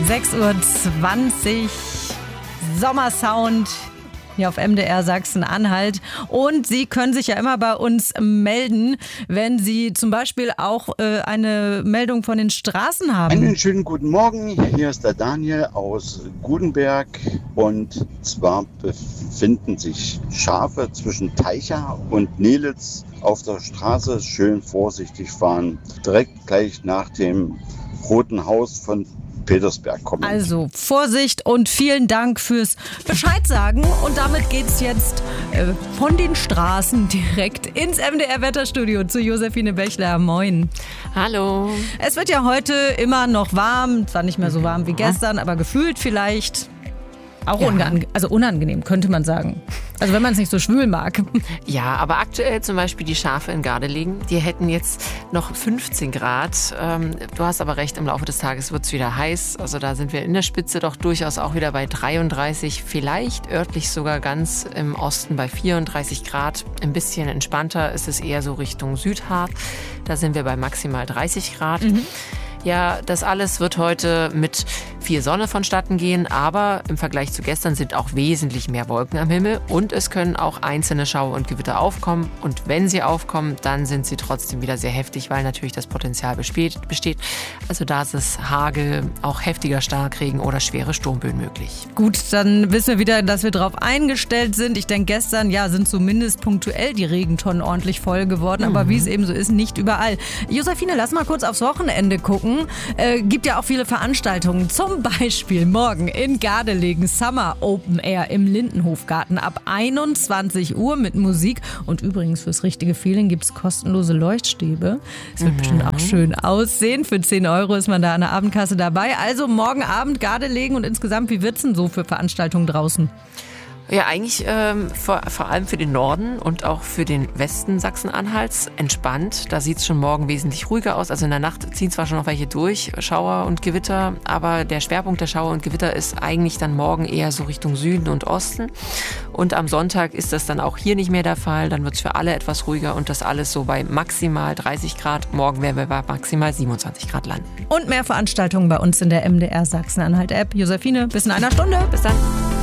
6:20 Uhr, Sommersound hier auf MDR Sachsen-Anhalt. Und Sie können sich ja immer bei uns melden, wenn Sie zum Beispiel auch eine Meldung von den Straßen haben. Einen schönen guten Morgen, hier ist der Daniel aus Gudenberg. Und zwar befinden sich Schafe zwischen Teicha und Nelitz auf der Straße. Schön vorsichtig fahren, direkt gleich nach dem Roten Haus von Petersberg kommen. Also Vorsicht und vielen Dank fürs Bescheid sagen. Und damit geht's jetzt von den Straßen direkt ins MDR-Wetterstudio zu Josephine Bechler. Moin. Hallo. Es wird ja heute immer noch warm, zwar nicht mehr so warm wie gestern, aber gefühlt vielleicht auch unangenehm, könnte man sagen. Also wenn man es nicht so schwül mag. Ja, aber aktuell zum Beispiel die Schafe in Gardelegen, die hätten jetzt noch 15 Grad. Du hast aber recht, im Laufe des Tages wird es wieder heiß. Also da sind wir in der Spitze doch durchaus auch wieder bei 33, vielleicht örtlich sogar ganz im Osten bei 34 Grad. Ein bisschen entspannter ist es eher so Richtung Südharz. Da sind wir bei maximal 30 Grad. Ja, das alles wird heute mit viel Sonne vonstatten gehen, aber im Vergleich zu gestern sind auch wesentlich mehr Wolken am Himmel und es können auch einzelne Schauer und Gewitter aufkommen. Und wenn sie aufkommen, dann sind sie trotzdem wieder sehr heftig, weil natürlich das Potenzial besteht. Also da ist es Hagel, auch heftiger Starkregen oder schwere Sturmböen möglich. Gut, dann wissen wir wieder, dass wir darauf eingestellt sind. Ich denke, gestern sind zumindest punktuell die Regentonnen ordentlich voll geworden, aber wie es eben so ist, nicht überall. Josephine, lass mal kurz aufs Wochenende gucken. Gibt ja auch viele Veranstaltungen, zum Beispiel morgen in Gardelegen Summer Open Air im Lindenhofgarten ab 21 Uhr mit Musik. Und übrigens fürs richtige Feeling gibt es kostenlose Leuchtstäbe. Es wird bestimmt auch schön aussehen. Für 10 € ist man da an der Abendkasse dabei. Also morgen Abend Gardelegen und insgesamt, wie wird's denn so für Veranstaltungen draußen? Ja, eigentlich vor allem für den Norden und auch für den Westen Sachsen-Anhalts entspannt. Da sieht es schon morgen wesentlich ruhiger aus. Also in der Nacht ziehen zwar schon noch welche durch, Schauer und Gewitter, aber der Schwerpunkt der Schauer und Gewitter ist eigentlich dann morgen eher so Richtung Süden und Osten. Und am Sonntag ist das dann auch hier nicht mehr der Fall. Dann wird es für alle etwas ruhiger und das alles so bei maximal 30 Grad. Morgen werden wir bei maximal 27 Grad landen. Und mehr Veranstaltungen bei uns in der MDR Sachsen-Anhalt-App. Josephine, bis in einer Stunde. Bis dann.